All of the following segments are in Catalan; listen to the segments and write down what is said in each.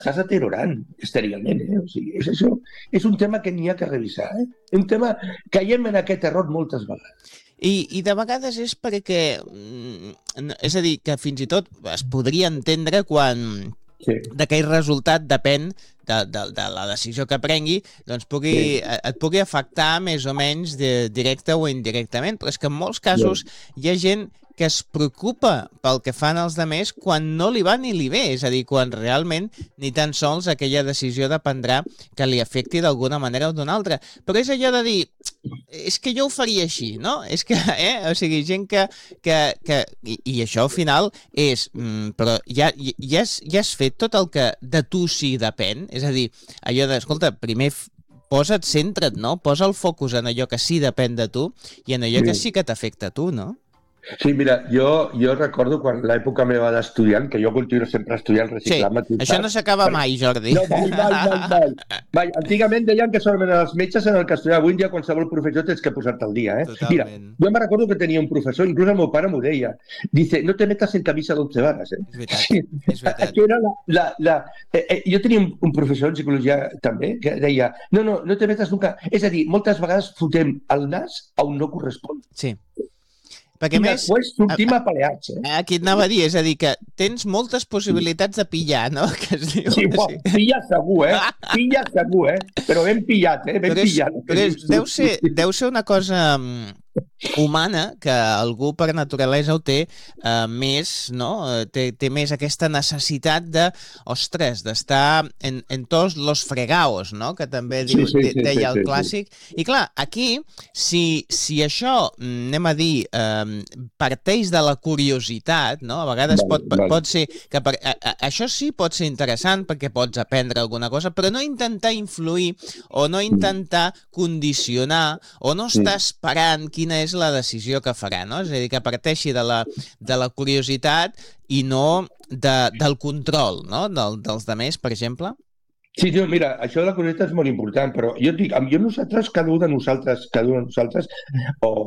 estàs deteriorant exteriorment, O sigui, és això. És un tema que n'hi ha que revisar, Un tema... Caiem en aquest error moltes vegades. I de vegades és perquè... És a dir, que fins i tot es podria entendre quan d'aquell resultat depèn de la decisió que prengui, doncs et pugui afectar més o menys directe o indirectament, però és que en molts casos hi ha gent que es preocupa pel que fan els altres quan no li va ni li ve, és a dir, quan realment ni tan sols aquella decisió dependrà que li afecti d'alguna manera o d'una altra. Però és allò de dir, és que jo ho faria així, no? És que, o sigui, gent que i això al final és, però ja has fet tot el que de tu sí depèn, és a dir, allò de, escolta, primer posa't, centra't, no? Posa el focus en allò que sí depèn de tu i en allò que sí que t'afecta a tu, no? Sí, mira, jo recordo quan l'època meva d'estudiant, que jo continuo sempre estudiant, reciclant-me... Sí, això no s'acaba mai, Jordi. No, mai. Antigament deien que solament els metges en el que estudiava. Avui en dia qualsevol professor tens que posar-te al dia, Totalment. Mira, jo me recordo que tenia un professor, inclús el meu pare m'ho deia, dice, no te metas en camisa d'11 varas, És veritat, és veritat. Era jo tenia un professor en psicologia també, que deia, no te metas nunca... És a dir, moltes vegades fotem el nas on no correspon. Sí. Perquè I més, després sortim apaleats, Aquí et anava a dir, és a dir, que tens moltes possibilitats de pillar, no? Que es diu. Sí, pilla segur, Pilla segur, Però ben pillat, ben pillat. Però deu ser una cosa humana que algú per naturalesa ho té més, no? Té més aquesta necessitat de, ostres, d'estar en tots los fregaos, no? Que també deia el clàssic. I clar, aquí, si això, anem a dir, parteix de la curiositat, no? A vegades pot ser que això sí pot ser interessant perquè pots aprendre alguna cosa, però no intentar influir o no intentar condicionar o no estar esperant quina és la decisió que farà, no? És a dir, que parteixi de la curiositat i no del control, no? Dels altres, per exemple. Sí, mira, això de la curiositat és molt important, però jo et dic, nosaltres, cada un de nosaltres, o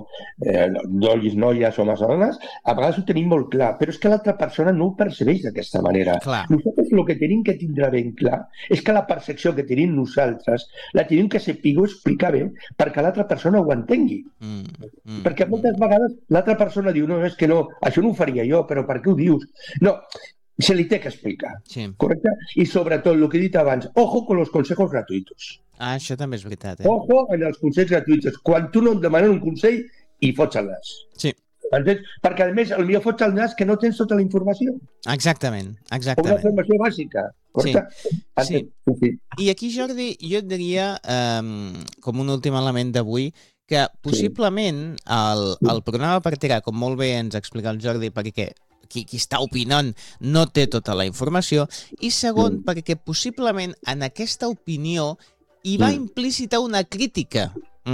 noies, homes o dones, a vegades ho tenim molt clar, però és que l'altra persona no ho percebeix d'aquesta manera. Clar. Nosaltres el que tenim que tindre ben clar és que la percepció que tenim nosaltres la tenim que saber explicar bé perquè l'altra persona ho entengui. Perquè moltes vegades l'altra persona diu, no, és que no, això no ho faria jo, però per què ho dius? No, se li té que explicar, correcte? I sobretot, el que he dit abans, ojo con los consejos gratuitos. Això també és veritat, Ojo en els consells gratuïts. Quan tu no et demanen un consell i fots el nas. Sí. Entens? Perquè, a més, potser fots el nas que no tens tota la informació. Exactament. Una informació bàsica, correcte? Sí. I aquí, Jordi, jo et diria, com un últim element d'avui, que possiblement el programa partirà, com molt bé ens explica el Jordi, perquè qui està opinant no té tota la informació, i segon, perquè possiblement en aquesta opinió hi va implícita una crítica.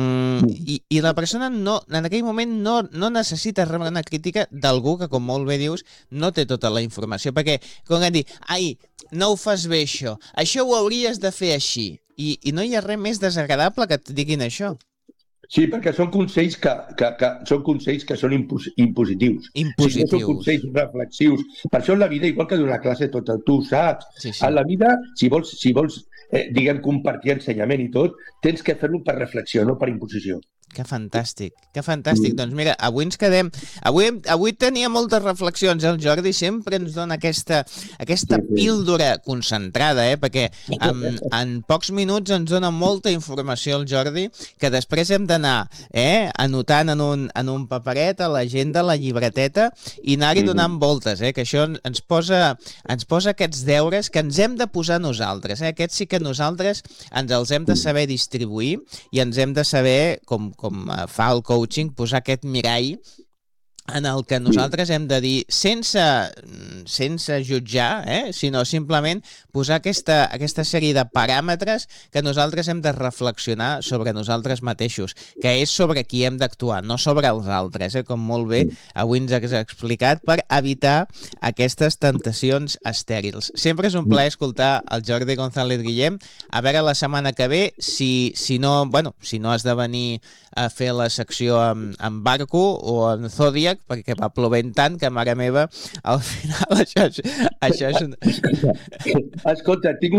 I la persona en aquell moment no necessita rebre una crítica d'algú que, com molt bé dius, no té tota la informació, perquè, com hem dit, no ho fas bé això ho hauries de fer així, i no hi ha res més desagradable que et diguin això. Sí, perquè són consells que són impositius. Impositius. Són consells reflexius. Per això en la vida, igual que d'una classe tota, tu ho saps. Sí. En la vida, si vols diguem, compartir ensenyament i tot, tens que fer-lo per reflexió, no per imposició. Que fantàstic. Doncs mira, avui ens quedem... Avui tenia moltes reflexions, el Jordi sempre ens dona aquesta píldora concentrada, perquè en pocs minuts ens dona molta informació el Jordi, que després hem d'anar anotant en un paperet a l'agenda, la llibreteta, i anar-hi donant voltes, que això ens posa aquests deures que ens hem de posar nosaltres. Aquests sí que nosaltres ens els hem de saber distribuir i ens hem de saber, com fa el coaching, posar aquest mirall en el que nosaltres hem de dir, sense jutjar, sinó simplement posar aquesta sèrie de paràmetres que nosaltres hem de reflexionar sobre nosaltres mateixos, que és sobre qui hem d'actuar, no sobre els altres, com molt bé avui ens has explicat, per evitar aquestes tentacions estèrils. Sempre és un plaer escoltar el Jordi González Guillem. A veure la setmana que ve, si no has de venir a fer la secció amb Barco o amb Zodiac, Nuremberg perquè va plovent tant que, mare meva, al final això és... Escolta, tinc